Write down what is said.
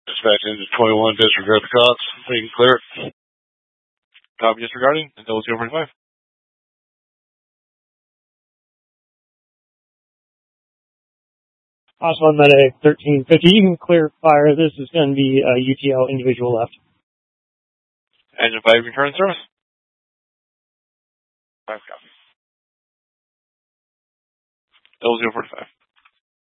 Dispatch engine 21, disregard the calls. We can clear it. Copy disregarding, and 045. Oswald Medic 1350, you can clear fire. This is going to be UTL individual left. Engine 5 return service. 5 copies. 045.